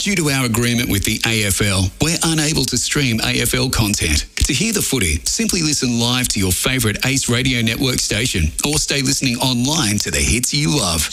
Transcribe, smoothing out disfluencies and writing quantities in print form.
Due to our agreement with the AFL, we're unable to stream AFL content. To hear the footy, simply listen live to your favourite Ace Radio Network station or stay listening online to the hits you love.